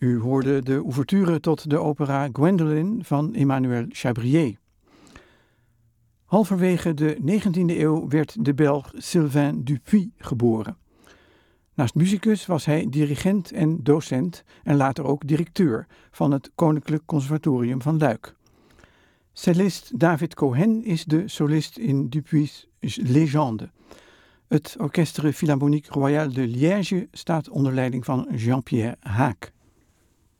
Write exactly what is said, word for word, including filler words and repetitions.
U hoorde de ouverture tot de opera Gwendolen van Emmanuel Chabrier. Halverwege de negentiende eeuw werd de Belg Sylvain Dupuis geboren. Naast musicus was hij dirigent en docent en later ook directeur van het Koninklijk Conservatorium van Luik. Cellist David Cohen is de solist in Dupuis' Légende. Het Orchestre Philharmonique Royal de Liège staat onder leiding van Jean-Pierre Haak.